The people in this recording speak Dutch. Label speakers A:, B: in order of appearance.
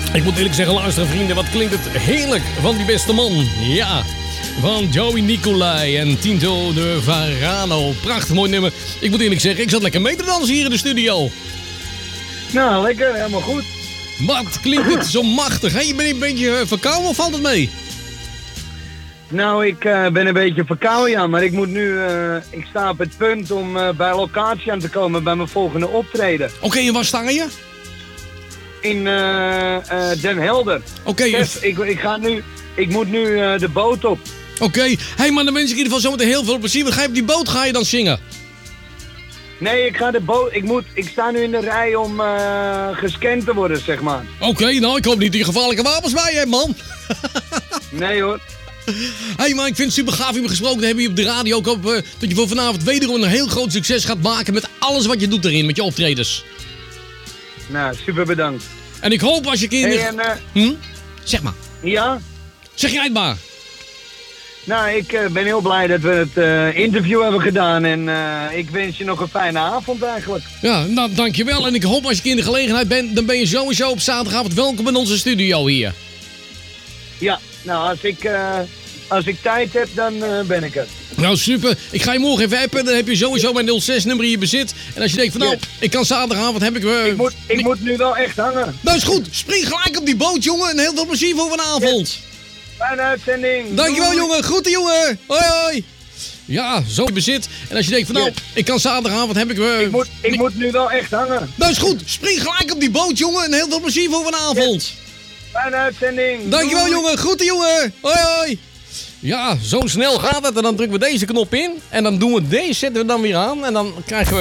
A: Ik moet eerlijk zeggen, luisteren vrienden, wat klinkt het heerlijk van die beste man. Ja, van Joey Nicolai en Tinto de Varano. Prachtig mooi nummer. Ik moet eerlijk zeggen, ik zat lekker mee te dansen hier in de studio.
B: Nou, lekker, helemaal goed.
A: Wat klinkt het zo machtig, hè? Je bent een beetje verkouden of valt het mee?
B: Nou, ik ben een beetje verkouden, ja, maar ik moet nu, ik sta op het punt om bij locatie aan te komen bij mijn volgende optreden.
A: Oké, en waar sta je?
B: In Den Helder.
A: Oké,
B: ik moet nu de boot op.
A: Oké. Hey, maar dan wens ik in ieder geval zometeen heel veel plezier. Wat ga je op die boot, ga je dan zingen?
B: Nee, ik sta nu in de rij om gescand te worden, zeg maar.
A: Oké, nou, ik hoop niet dat je gevaarlijke wapens bij je hebt, man.
B: Nee hoor.
A: Hey, maar ik vind het super gaaf je me gesproken te hebben hier op de radio. Ik hoop dat je voor vanavond wederom een heel groot succes gaat maken met alles wat je doet erin, met je optredens.
B: Nou, super bedankt.
A: En ik hoop als je kinderen...
B: Hey,
A: Zeg maar.
B: Ja?
A: Zeg jij het maar.
B: Nou, ik ben heel blij dat we het interview hebben gedaan en ik wens je nog een fijne avond eigenlijk.
A: Ja, nou, dankjewel. En ik hoop als je in de gelegenheid bent, dan ben je sowieso op zaterdagavond welkom in onze studio hier.
B: Ja, nou, als ik tijd heb, dan ben ik er.
A: Nou, super. Ik ga je morgen even appen. Dan heb je sowieso mijn 06-nummer in je bezit. En als je denkt van, nou, ik kan zaterdagavond, heb ik...
B: Ik moet nu wel echt hangen.
A: Nou, is goed. Spring gelijk op die boot, jongen. En heel veel plezier voor vanavond.
B: Yes. Fijne uitzending.
A: Dankjewel,
B: Doei.
A: jongen. Groeten, jongen. Hoi, hoi. Ja, zo in bezit. En als je denkt van, nou, ik kan zaterdagavond, heb ik...
B: Ik moet nu wel echt hangen.
A: Nou, is goed. Spring gelijk op die boot, jongen. En heel veel plezier voor vanavond.
B: Yes. Fijne uitzending.
A: Dankjewel,
B: Doei.
A: jongen. Groeten, jongen. Hoi, hoi. Ja, zo snel gaat het. En dan drukken we deze knop in. En dan doen we deze, zetten we dan weer aan. En dan krijgen we